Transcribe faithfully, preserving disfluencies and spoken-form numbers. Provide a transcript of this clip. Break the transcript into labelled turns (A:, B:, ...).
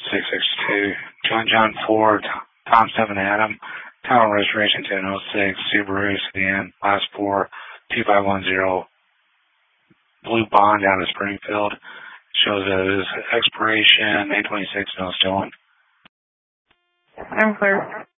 A: six six two. John John four, Tom seven Adam, Tower Restoration ten oh six, Subaru Sedan, last four, two five one zero. Blue Bond down in Springfield. Shows that it is expiration eight twenty-six, no stolen.
B: I'm clear.